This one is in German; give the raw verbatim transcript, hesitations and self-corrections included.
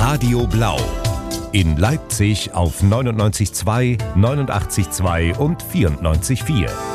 Radio Blau. In Leipzig auf neunundneunzig Komma zwei, neunundachtzig Komma zwei und vierundneunzig Komma vier.